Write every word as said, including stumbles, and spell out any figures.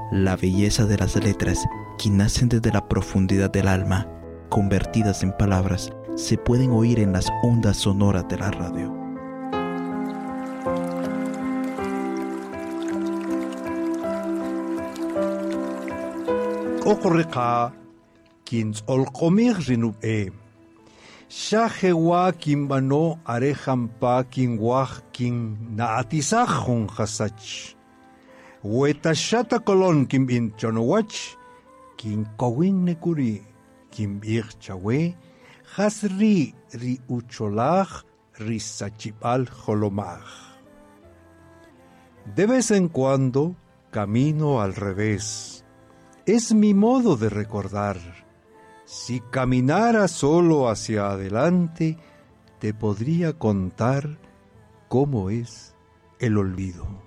La belleza de las letras, que nacen desde la profundidad del alma, convertidas en palabras, se pueden oír en las ondas sonoras de la radio. Okoreka, kins olkomir rinub e. Shahewa kimbano arejampa kinwah kin naatisaj hun hasach. Wetashata kolon kim in chonowach, kin kowin nekuri, kim ir chawe, hasri ri ucholaj, ri sachipal holomaj. De vez en cuando camino al revés. Es mi modo de recordar. Si caminara solo hacia adelante, te podría contar cómo es el olvido.